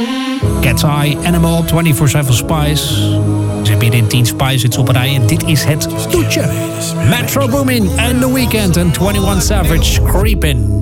Cat's Eye, Animal, 24/7 Spice. Ze hebben in 10 Spice hits op een rij en dit is het toetje. Metro Boomin and The Weeknd en 21 Savage, Creepin'.